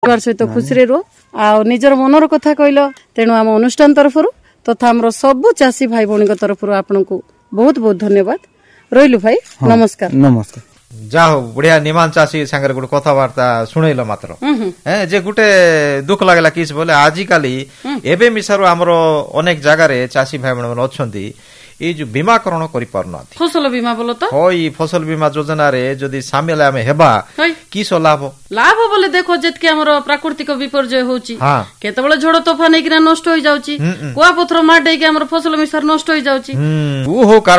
सहित खुशी रुह आ निजर मनर कथा कहल तेणु आम अनुष्ठान तरफ तथा आम सबू चाषी भाई भौणी तरफ आपण को बहुत बहुत धन्यवाद रही भाई नमस्कार नमस्कार जाओ बढ़िया निमान चाषी सांगे गोटे कथबार्ता शुणेल मात्र जे गोटे दुख लगला किस बोले आजिकाली एबे मिसारू आमर अनेक जगार चाषी भाई मैंने अच्छा ये जो बीमाकरण करिपारना फसल बीमा बोलो तो होई फसल बीमा योजना रे जदि सामिल आमे हेबा किस लाभ लाभ बोले देखो जेतके हमर प्राकृतिक विपर्यय होची केतबेले झड़ तोफान हेकिना नष्ट होई जाउची कुआ पत्थर मार देके हमर फसल मिसार नष्ट होई जाउची ऊ हो